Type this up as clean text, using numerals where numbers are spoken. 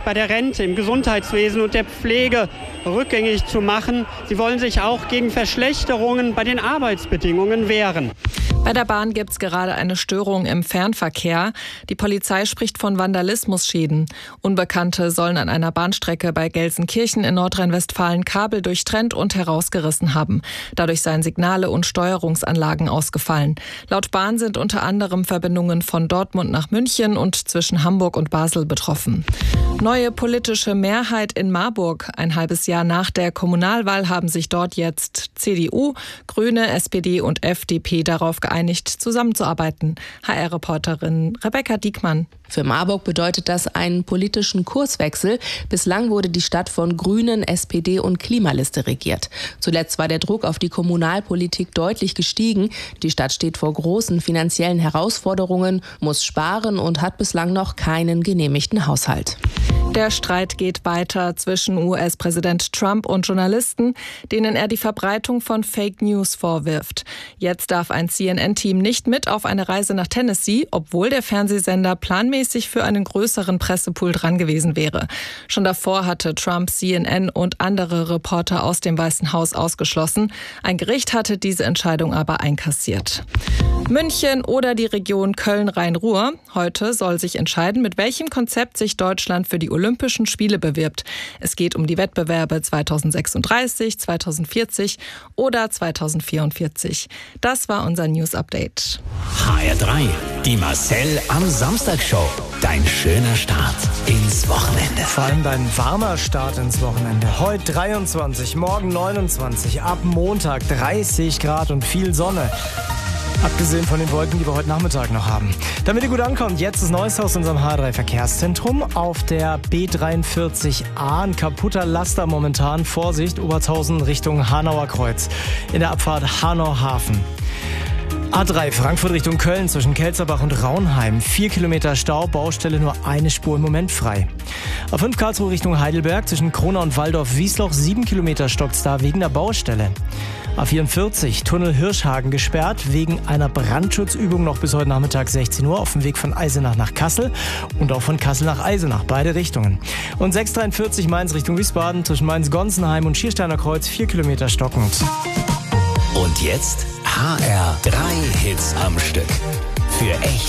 bei der Rente, im Gesundheitswesen und der Pflege rückgängig zu machen. Sie wollen sich auch gegen Verschlechterungen bei den Arbeitsbedingungen wehren. Bei der Bahn gibt es gerade eine Störung im Fernverkehr. Die Polizei spricht von Vandalismusschäden. Unbekannte sollen an einer Bahnstrecke bei Gelsenkirchen in Nordrhein-Westfalen Kabel durchtrennt und herausgerissen haben. Dadurch seien Signale und Steuerungsanlagen ausgefallen. Laut Bahn sind unter anderem Verbindungen von Dortmund nach München und zwischen Hamburg und Basel betroffen. Neue politische Mehrheit in Marburg. Ein halbes Jahr nach der Kommunalwahl haben sich dort jetzt CDU, Grüne, SPD und FDP darauf geeinigt, zusammenzuarbeiten. HR-Reporterin Rebecca Diekmann. Für Marburg bedeutet das einen politischen Kurswechsel. Bislang wurde die Stadt von Grünen, SPD und Klimaliste regiert. Zuletzt war der Druck auf die Kommunalpolitik deutlich gestiegen. Die Stadt steht vor großen finanziellen Herausforderungen, muss sparen und hat bislang noch keinen genehmigten Haushalt. Der Streit geht weiter zwischen US-Präsident Trump und Journalisten, denen er die Verbreitung von Fake News vorwirft. Jetzt darf ein CNN-Team nicht mit auf eine Reise nach Tennessee, obwohl der Fernsehsender planmäßig für einen größeren Pressepool dran gewesen wäre. Schon davor hatte Trump CNN und andere Reporter aus dem Weißen Haus ausgeschlossen. Ein Gericht hatte diese Entscheidung aber einkassiert. München oder die Region Köln-Rhein-Ruhr. Heute soll sich entscheiden, mit welchem Konzept sich Deutschland für die Olympischen Spiele bewirbt. Es geht um die Wettbewerbe 2036, 2040 oder 2044. Das war unser News Update. HR3, die Marcel am Samstag Show. Dein schöner Start ins Wochenende. Vor allem dein warmer Start ins Wochenende. Heute 23, morgen 29, ab Montag 30 Grad und viel Sonne. Abgesehen von den Wolken, die wir heute Nachmittag noch haben. Damit ihr gut ankommt, jetzt das Neueste aus unserem H3 Verkehrszentrum. Auf der B43A ein kaputter Laster momentan. Vorsicht, Obertshausen Richtung Hanauer Kreuz. In der Abfahrt Hanau-Hafen. A3 Frankfurt Richtung Köln zwischen Kelzerbach und Raunheim. 4 Kilometer Stau, Baustelle nur eine Spur im Moment frei. A5 Karlsruhe Richtung Heidelberg zwischen Kronau und Waldorf-Wiesloch. 7 Kilometer stockt's da wegen der Baustelle. A44 Tunnel Hirschhagen gesperrt wegen einer Brandschutzübung noch bis heute Nachmittag 16 Uhr auf dem Weg von Eisenach nach Kassel und auch von Kassel nach Eisenach, beide Richtungen. Und 643 Mainz Richtung Wiesbaden zwischen Mainz-Gonsenheim und Schiersteiner Kreuz 4 Kilometer stockend. Und jetzt HR3 Hits am Stück. Für echt